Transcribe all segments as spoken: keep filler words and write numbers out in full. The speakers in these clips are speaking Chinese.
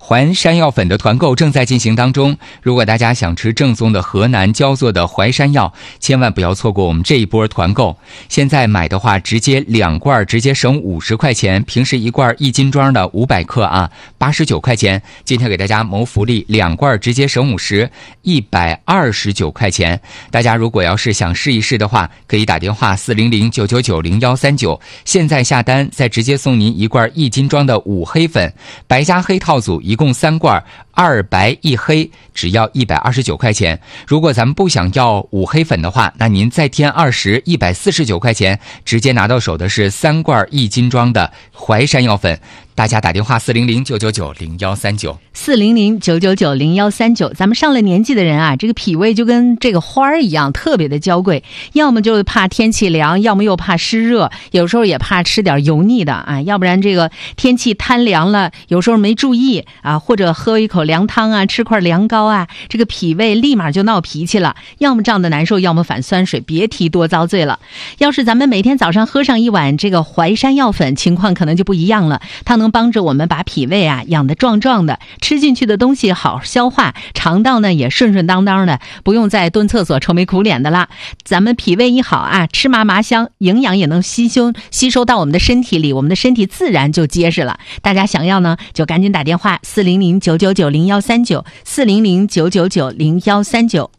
淮山药粉的团购正在进行当中，如果大家想吃正宗的河南焦作的淮山药，千万不要错过我们这一波团购。现在买的话，直接两罐直接省五十块钱，平时一罐一斤装的五百克啊，八十九块钱。今天给大家谋福利，两罐直接省五十，一百二十九块钱。大家如果要是想试一试的话，可以打电话四零零九九九零幺三九，现在下单再直接送您一罐一斤装的五黑粉，白加黑套组一共三罐，二白一黑，只要一百二十九块钱。如果咱们不想要五黑粉的话，那您再添二十，一百四十九块钱，直接拿到手的是三罐一斤装的淮山药粉。大家打电话四零零九九九零幺三九， 四零零九九九零幺三九。咱们上了年纪的人啊，这个脾胃就跟这个花儿一样，特别的娇贵，要么就怕天气凉，要么又怕湿热，有时候也怕吃点油腻的啊，要不然这个天气贪凉了，有时候没注意啊，或者喝一口凉汤啊，吃块凉糕啊，这个脾胃立马就闹脾气了，要么胀得难受，要么反酸水，别提多遭罪了。要是咱们每天早上喝上一碗这个淮山药粉，情况可能就不一样了，它能帮着我们把脾胃啊养得壮壮的，吃进去的东西好消化，肠道呢也顺顺当当的，不用再蹲厕所愁眉苦脸的啦。咱们脾胃一好啊，吃麻麻香，营养也能吸收吸收到我们的身体里，我们的身体自然就结实了。大家想要呢，就赶紧打电话四零零九九九零幺三九，四零零九九九零幺三九。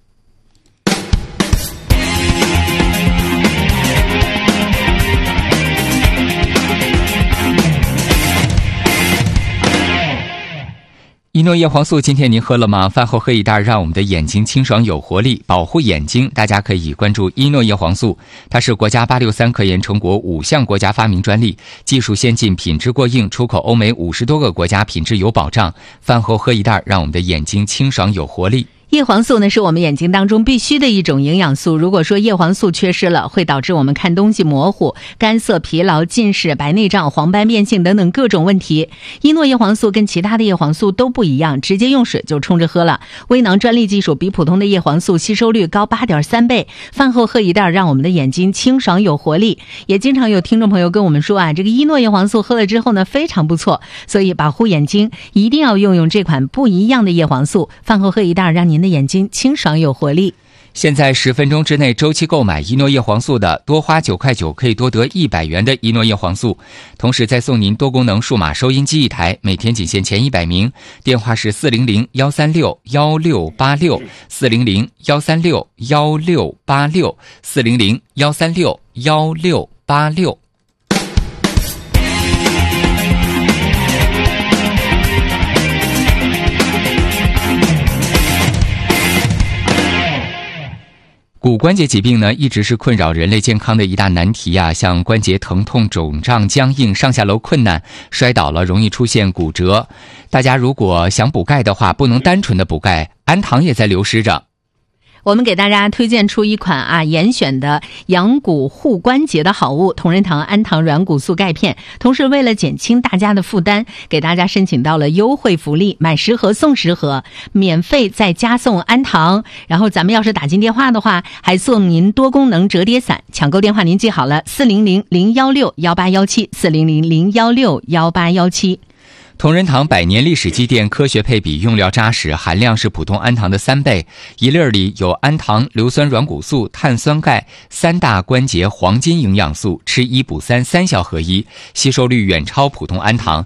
一诺叶黄素今天您喝了吗？饭后喝一袋，让我们的眼睛清爽有活力，保护眼睛。大家可以关注一诺叶黄素，它是国家八六三科研成果五项国家发明专利，技术先进，品质过硬，出口欧美五十多个国家，品质有保障。饭后喝一袋，让我们的眼睛清爽有活力。 叶黄素呢是我们眼睛当中必须的一种营养素，如果说叶黄素缺失了，会导致我们看东西模糊、干涩、疲劳、近视、白内障、黄斑变性等等各种问题。一诺叶黄素跟其他的叶黄素都不一样，直接用水就冲着喝了。微囊专利技术比普通的叶黄素吸收率高 八点三 倍，饭后喝一袋，让我们的眼睛清爽有活力。也经常有听众朋友跟我们说啊，这个一诺叶黄素喝了之后呢非常不错，所以保护眼睛一定要用用这款不一样的叶黄素，饭后喝一袋，让您的眼睛清爽有活力。 现在十分钟之内周期购买一诺叶黄素的，多花九块九可以多得一百元的一诺叶黄素，同时再送您多功能数码收音机一台，每天仅限前一百名。电话是四零零幺三六幺六八六，四零零幺三六幺六八六，四零零幺三六幺六八六。骨关节疾病呢，一直是困扰人类健康的一大难题啊，像关节疼痛、肿胀、僵硬、上下楼困难、摔倒了容易出现骨折。大家如果想补钙的话，不能单纯的补钙，氨糖也在流失着。 我们给大家推荐出一款啊严选的养骨护关节的好物——同仁堂氨糖软骨素钙片。同时，为了减轻大家的负担，给大家申请到了优惠福利，买十盒送十盒，免费再加送氨糖。然后咱们要是打进电话的话，还送您多功能折叠伞。抢购电话您记好了：四零零零幺六幺八幺七，四零零零幺六幺八幺七。 同仁堂百年历史积淀，科学配比，用料扎实，含量是普通氨糖的三倍。一粒里有氨糖、硫酸软骨素、碳酸钙三大关节黄金营养素，吃一补三，三效合一，吸收率远超普通氨糖。